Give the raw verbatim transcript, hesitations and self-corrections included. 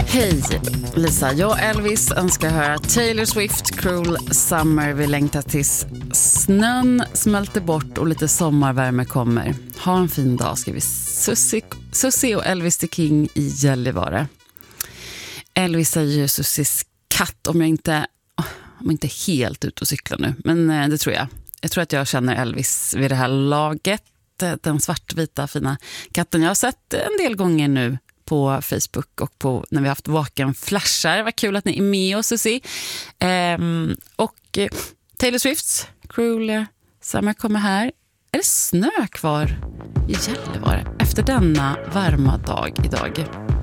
Hej, Lisa. Jag och Elvis önskar höra Taylor Swift, Cruel Summer. Vi längtar tills snön smälter bort och lite sommarvärme kommer. Ha en fin dag, skriver Susie, Susie och Elvis the King i Gällivare. Elvis är ju Susies katt, om jag inte, om jag inte är helt ute och cyklar nu. Men det tror jag. Jag tror att jag känner Elvis vid det här laget. Den svartvita fina katten. Jag har sett en del gånger nu på Facebook och på när vi har haft vaken flashar. Vad kul att ni är med oss, Susie. Ehm, och Taylor Swifts Cruel Summer kommer här. Är det snö kvar i Gällivare efter denna varma dag idag?